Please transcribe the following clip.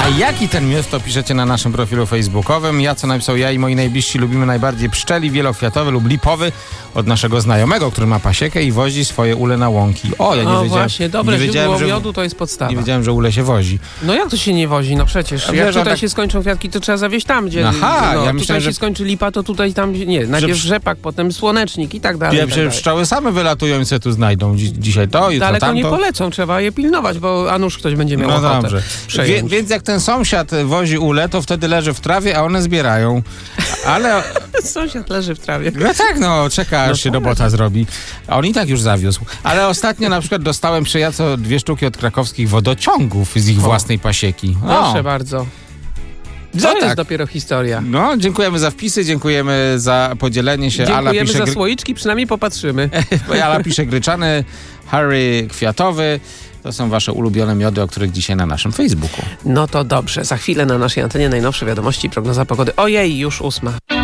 A jaki ten miód, to piszecie na naszym profilu facebookowym. Ja, co napisał, ja i moi najbliżsi lubimy najbardziej pszczeli wielokwiatowy lub lipowy od naszego znajomego, który ma pasiekę i wozi swoje ule na łąki. O, ja nie wiedziałem. Właśnie, dobre źródło miodu to jest podstawa. Nie wiedziałem, że ule się wozi. No jak to się nie wozi? No przecież. Jak tutaj tak... się skończą kwiatki, to trzeba zawieźć tam, gdzie... Aha, ja myślałem, tutaj że... się skończy lipa, to tutaj tam... Nie, najpierw rzepak, potem słonecznik i tak dalej. Ja pszczoły same wylatują i co tu znajdą. Dzisiaj to, jutro daleko tamto. nie polecą, trzeba je pilnować, bo a nuż ktoś będzie miał ochotę. Dobrze. Więc jak ten sąsiad wozi ule, to wtedy leży w trawie, a one zbierają. Ale... Sąsiad leży w trawie. No tak, czeka aż się robota zrobi. A on i tak już zawiózł. Ale ostatnio na przykład dostałem przyjaciół 2 sztuki od krakowskich wodociągów z ich własnej pasieki. Proszę bardzo. To jest dopiero historia. No, dziękujemy za wpisy, dziękujemy za podzielenie się. Dziękujemy za słoiczki, przynajmniej popatrzymy. Ala pisze gryczany, Harry kwiatowy. To są wasze ulubione miody, o których dzisiaj na naszym Facebooku. No to dobrze. Za chwilę na naszej antenie najnowsze wiadomości, prognoza pogody. Ojej, już 8.